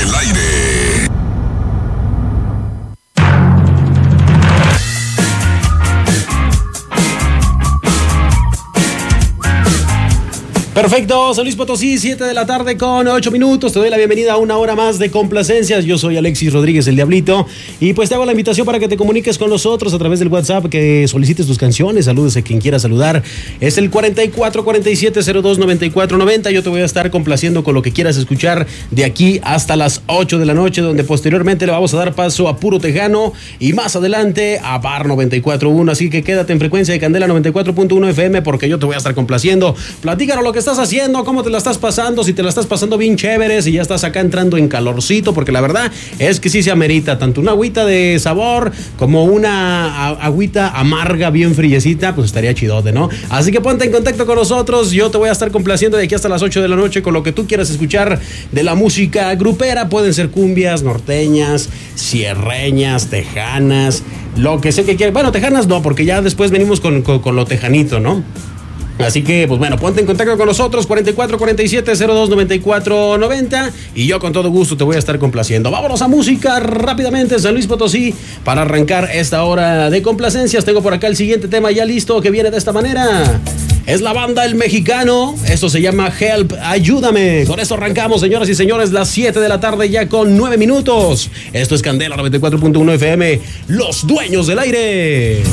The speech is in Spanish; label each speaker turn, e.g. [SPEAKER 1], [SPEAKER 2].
[SPEAKER 1] del aire.
[SPEAKER 2] Perfecto, San Luis Potosí, 7 de la tarde con 8 minutos. Te doy la bienvenida a una hora más de complacencias. Yo soy Alexis Rodríguez, el Diablito. Y pues te hago la invitación para que te comuniques con nosotros a través del WhatsApp, que solicites tus canciones, saludes a quien quiera saludar. Es el 4447029490. Yo te voy a estar complaciendo con lo que quieras escuchar de aquí hasta las 8 de la noche, donde posteriormente le vamos a dar paso a Puro Tejano y más adelante a Bar 94.1. Así que quédate en frecuencia de Candela 94.1 FM, porque yo te voy a estar complaciendo. Platícanos lo que estás haciendo, cómo te la estás pasando, si te la estás pasando bien chévere, si ya estás acá entrando en calorcito, porque la verdad es que sí se amerita tanto una agüita de sabor como una agüita amarga bien friecita, pues estaría chidote, ¿no? Así que ponte en contacto con nosotros, yo te voy a estar complaciendo de aquí hasta las 8 de la noche con lo que tú quieras escuchar de la música grupera. Pueden ser cumbias, norteñas, sierreñas, tejanas, lo que sé que quieras. Bueno, tejanas no, porque ya después venimos con lo tejanito, ¿no? Así que, pues bueno, ponte en contacto con nosotros, 4447029490, y yo con todo gusto te voy a estar complaciendo. Vámonos a música rápidamente, San Luis Potosí, para arrancar esta hora de complacencias. Tengo por acá el siguiente tema ya listo, que viene de esta manera. Es la banda El Mexicano, esto se llama Help, Ayúdame. Con esto arrancamos, señoras y señores, las 7 de la tarde ya con 9 minutos. Esto es Candela 94.1 FM, los dueños del aire.